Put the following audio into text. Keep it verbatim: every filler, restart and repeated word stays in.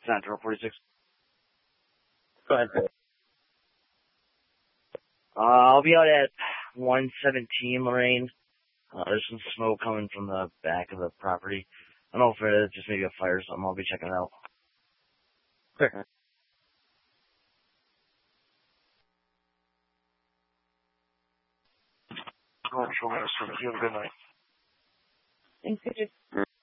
Central forty-six. Go ahead. Uh, I'll be out at one seventeen, Lorraine. Uh, there's some smoke coming from the back of the property. I don't know if it's just maybe a fire or something. I'll be checking it out. Sure. Control Master, you have a good night. Thanks, Richard.